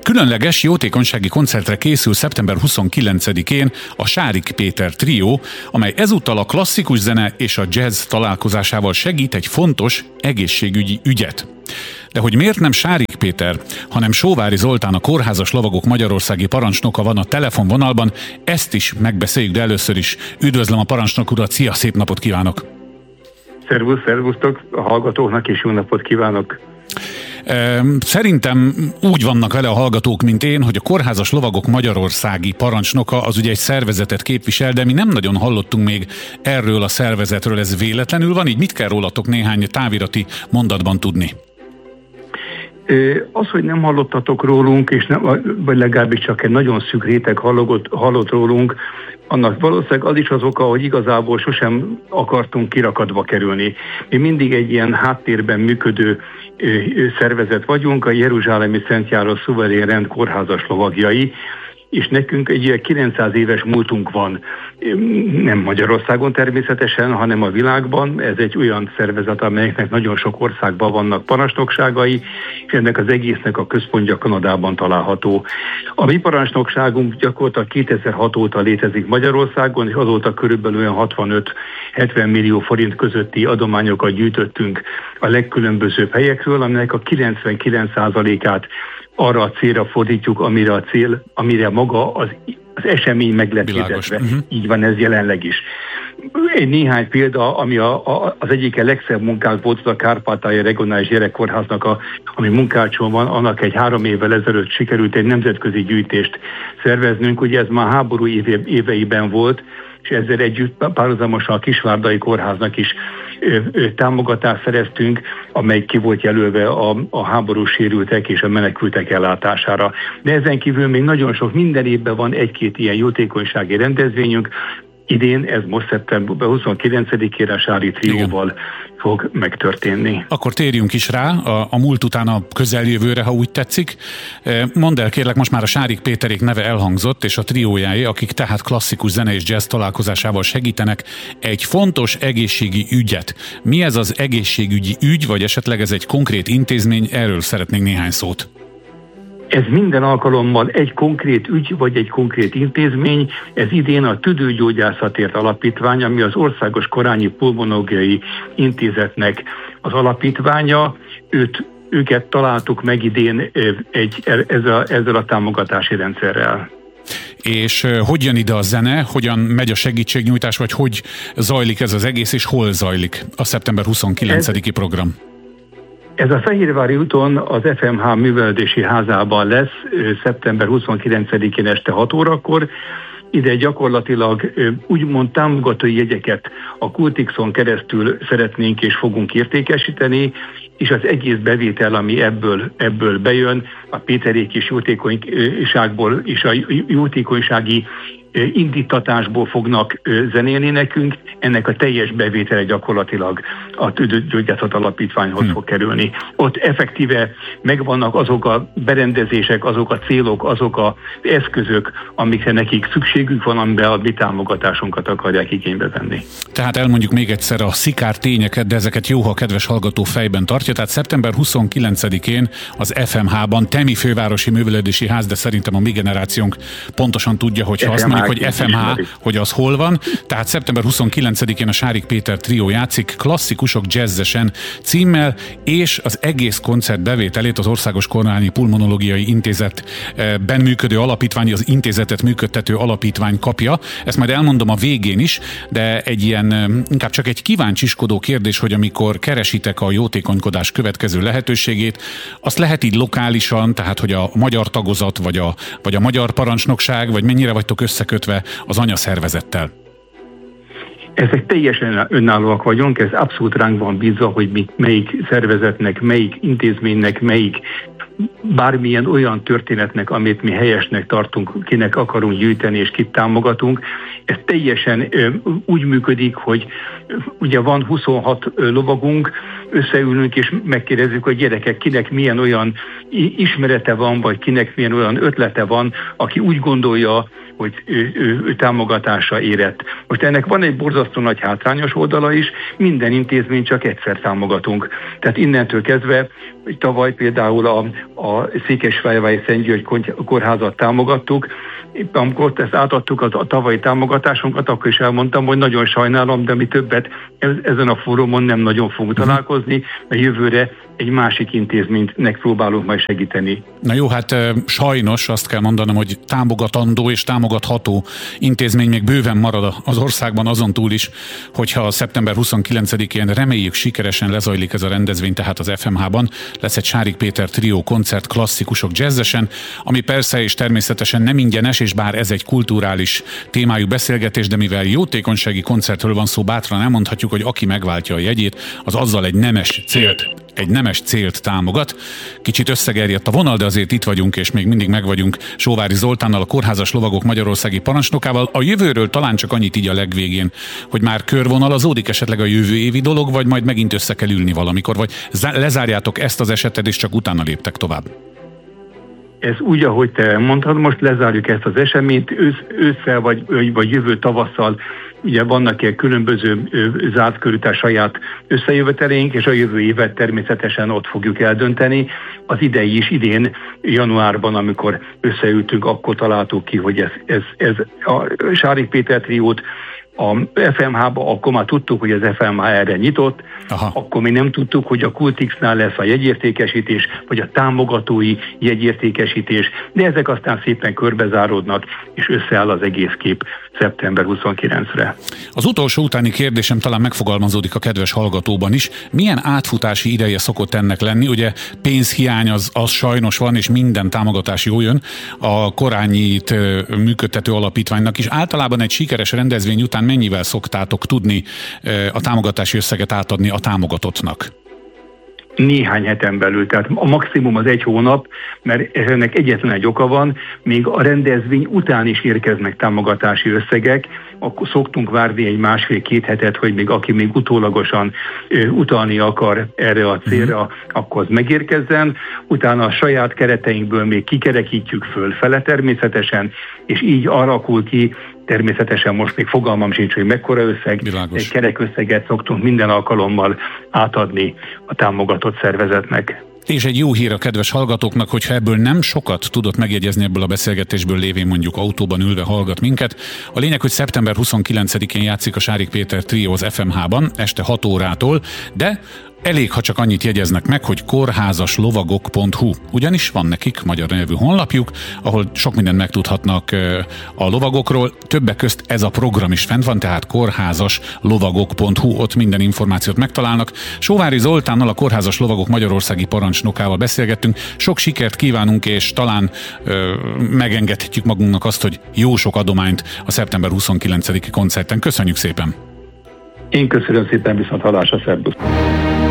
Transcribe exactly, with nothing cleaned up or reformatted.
Különleges jótékonysági koncertre készül szeptember huszonkilencedikén a Sárik Péter trió, amely ezúttal a klasszikus zene és a jazz találkozásával segít egy fontos egészségügyi ügyet. De hogy miért nem Sárik Péter, hanem Sóvári Zoltán, a Kórházas Lovagok magyarországi parancsnoka van a telefonvonalban, ezt is megbeszéljük, de először is üdvözlöm a parancsnok urat, szia, szép napot kívánok! Szervusz, szervusztok, a hallgatóknak is jó napot kívánok! Szerintem úgy vannak vele a hallgatók, mint én, hogy a Kórházas Lovagok magyarországi parancsnoka az ugye egy szervezetet képvisel, de mi nem nagyon hallottunk még erről a szervezetről. Ez véletlenül van? Így mit kell rólatok néhány távirati mondatban tudni? Az, hogy nem hallottatok rólunk, és nem, vagy legalábbis csak egy nagyon szűk réteg hallott, hallott rólunk, annak valószínűleg az is az oka, hogy igazából sosem akartunk kirakatba kerülni. Mi mindig egy ilyen háttérben működő szervezet vagyunk, a Jeruzsálemi Szent János Szuverén Rend kórházas lovagjai, és nekünk egy ilyen kilencszáz éves múltunk van. Nem Magyarországon természetesen, hanem a világban. Ez egy olyan szervezet, amelyeknek nagyon sok országban vannak parancsnokságai, és ennek az egésznek a központja Kanadában található. A mi parancsnokságunk gyakorlatilag kétezer-hat óta létezik Magyarországon, és azóta körülbelül olyan hatvanöt-hetven millió forint közötti adományokat gyűjtöttünk a legkülönbözőbb helyekről, aminek a kilencvenkilenc százalékát arra a célra fordítjuk, amire a cél, amire maga az, az esemény meg lett hirdetve. Uh-huh. Így van ez jelenleg is. Egy néhány példa, ami a, a, az egyik legszebb munkánk volt, az a Kárpátaljai Regionális Gyerekkórháznak, a, ami munkácson van, annak egy három évvel ezelőtt sikerült egy nemzetközi gyűjtést szerveznünk. Ugye ez már háború éve, éveiben volt, és ezzel együtt párhuzamosan a Kisvárdai Kórháznak is ö, ö, támogatást szereztünk, amely ki volt jelölve a, a háborús sérültek és a menekültek ellátására. De ezen kívül még nagyon sok, minden évben van egy-két ilyen jótékonysági rendezvényünk. Idén ez most szeptember huszonkilencedikére a Sári trióval Igen. fog megtörténni. Akkor térjünk is rá a, a múlt után a közeljövőre, ha úgy tetszik. Mondd el kérlek, most már a Sárik Péterék neve elhangzott, és a triójáé, akik tehát klasszikus zene és jazz találkozásával segítenek egy fontos egészségi ügyet. Mi ez az egészségügyi ügy, vagy esetleg ez egy konkrét intézmény? Erről szeretnénk néhány szót. Ez minden alkalommal egy konkrét ügy, vagy egy konkrét intézmény. Ez idén a Tüdőgyógyászatért Alapítvány, ami az Országos Korányi Pulmonológiai Intézetnek az alapítványa. Őt, őket találtuk meg idén egy, ezzel, ezzel a támogatási rendszerrel. És hogy jön ide a zene, hogyan megy a segítségnyújtás, vagy hogy zajlik ez az egész, és hol zajlik a szeptember huszonkilencediki program? Ez a Fehérvári úton az ef em há művelődési házában lesz szeptember huszonkilencedikén este hat órakor. Ide gyakorlatilag úgymond támogatói jegyeket a Kultixon keresztül szeretnénk és fogunk értékesíteni, és az egész bevétel, ami ebből, ebből bejön, a Péterék is jótékonyságból és a jótékonysági indítatásból fognak zenélni nekünk, ennek a teljes bevétele gyakorlatilag a Tüdőgyógyászat Alapítványhoz hmm. fog kerülni. Ott effektíve megvannak azok a berendezések, azok a célok, azok az eszközök, amikre nekik szükségük van, amiben a mi támogatásunkat akarják igénybe venni. Tehát elmondjuk még egyszer a szikár tényeket, de ezeket jó, ha a kedves hallgató fejben tartja. Tehát szeptember huszonkilencedikén az ef em há-ban, Temi Fővárosi Művelődési Ház, de szerintem a mi generációnk pontosan tudja, hogy ha azt mondjuk, hogy ef em há, hogy az hol van. Tehát szeptember huszonkilencedikén a Sárik Péter trió játszik Klasszikusok jazzesen címmel, és az egész koncert bevételét az Országos Korányi Pulmonológiai Intézetben működő alapítvány, az intézetet működtető alapítvány kapja. Ezt majd elmondom a végén is, de egy ilyen, inkább csak egy kíváncsiskodó kérdés, hogy amikor keresitek a jótékonykodás következő lehetőségét, azt lehet így lokálisan, tehát hogy a magyar tagozat, vagy a, vagy a magyar parancsnokság, vagy mennyire vagytok összekötve az anyaszervezettel? Ezek teljesen önállóak vagyunk, ez abszolút ránk van bízva, hogy mi melyik szervezetnek, melyik intézménynek, melyik bármilyen olyan történetnek, amit mi helyesnek tartunk, kinek akarunk gyűjteni és kit támogatunk. Ez teljesen ö, úgy működik, hogy ugye van huszonhat lovagunk, összeülünk és megkérdezzük, hogy gyerekek, kinek milyen olyan ismerete van, vagy kinek milyen olyan ötlete van, aki úgy gondolja, hogy ő, ő, ő támogatásra érett. Most ennek van egy borzasztó nagy hátrányos oldala is, minden intézményt csak egyszer támogatunk. Tehát innentől kezdve, tavaly például a, a Székesfehérvári Szent György kórházat támogattuk, éppen amikor ezt átadtuk az, a tavalyi támogatásunkat, akkor is elmondtam, hogy nagyon sajnálom, de mi többet ezen a fórumon nem nagyon fogunk találkozni, mert jövőre egy másik intézményt megpróbálunk majd segíteni. Na jó, hát sajnos azt kell mondanom, hogy támogatandó és támogatható intézmény még bőven marad az országban azon túl is, hogyha szeptember huszonkilencedikén reméljük sikeresen lezajlik ez a rendezvény, tehát az ef em há-ban lesz egy Sárik Péter trió koncert klasszikusok jazzesen, ami persze és természetesen nem ingyenes, és bár ez egy kulturális témájú beszélgetés, de mivel jótékonysági koncertről van szó, bátran elmondhatjuk, hogy aki megváltja a jegyét, az azzal egy nemes célt egy nemes célt támogat. Kicsit összegerjedt a vonal, de azért itt vagyunk, és még mindig megvagyunk Sóvári Zoltánnal, a Kórházas Lovagok Magyarországi parancsnokával. A jövőről talán csak annyit így a legvégén, hogy már körvonalazódik esetleg a jövő évi dolog, vagy majd megint össze kell ülni valamikor, vagy lezárjátok ezt az esetet, és csak utána léptek tovább. Ez úgy, ahogy te mondtad, most lezárjuk ezt az eseményt, ősz, ősszel vagy, vagy jövő tavasszal, ugye vannak ilyen különböző zárt körű saját összejövetelénk, és a jövő évet természetesen ott fogjuk eldönteni. Az idei is idén, januárban, amikor összeültünk, akkor találtuk ki, hogy ez, ez, ez a Sárik Péter triót a ef em há-ba, akkor már tudtuk, hogy az ef em há erre nyitott, aha. Akkor mi nem tudtuk, hogy a Kultixnál lesz a jegyértékesítés, vagy a támogatói jegyértékesítés, de ezek aztán szépen körbezáródnak, és összeáll az egész kép szeptember huszonkilencedikére. Az utolsó utáni kérdésem talán megfogalmazódik a kedves hallgatóban is. Milyen átfutási ideje szokott ennek lenni? Ugye pénzhiány az, az sajnos van, és minden támogatás jó jön a Korányit működtető alapítványnak is. Általában egy sikeres rendezvény után mennyivel szoktátok tudni a támogatási összeget átadni a támogatottnak? Néhány heten belül, tehát a maximum az egy hónap, mert ennek egyetlen egy oka van, még a rendezvény után is érkeznek támogatási összegek, akkor szoktunk várni egy másfél-két hetet, hogy még aki még utólagosan ö, utalni akar erre a célra, mm. akkor az megérkezzen, utána a saját kereteinkből még kikerekítjük fölfele természetesen, és így alakul ki. Természetesen most még fogalmam sincs, hogy mekkora összeg, Világos. Egy kerekösszeget szoktunk minden alkalommal átadni a támogatott szervezetnek. És egy jó hír a kedves hallgatóknak, hogyha ebből nem sokat tudott megjegyezni ebből a beszélgetésből lévén mondjuk autóban ülve hallgat minket. A lényeg, hogy szeptember huszonkilencedikén játszik a Sárik Péter trió az ef em há-ban este hat órától, de elég, ha csak annyit jegyeznek meg, hogy kórházaslovagok pont hu. Ugyanis van nekik magyar nyelvű honlapjuk, ahol sok mindent megtudhatnak a lovagokról. Többek közt ez a program is fent van, tehát kórházaslovagok pont hu, ott minden információt megtalálnak. Sóvári Zoltánnal, a Kórházas Lovagok Magyarországi parancsnokával beszélgettünk. Sok sikert kívánunk, és talán ö, megengedhetjük magunknak azt, hogy jó sok adományt a szeptember huszonkilencediki koncerten. Köszönjük szépen! Én köszönöm szépen, viszont hallásra, szervusz!